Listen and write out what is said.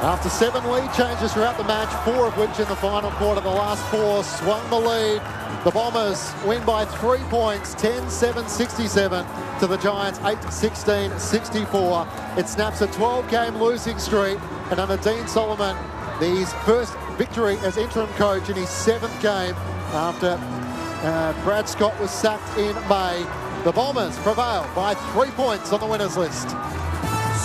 After 7 lead changes throughout the match, 4 of which in the final quarter, the last 4 swung the lead. The Bombers win by 3 points, 10-7-67 to the Giants, 8-16-64. It snaps a 12-game losing streak, and under Dean Solomon, his first victory as interim coach in his 7th game after Brad Scott was sacked in May. The Bombers prevail by 3 points on the winners list.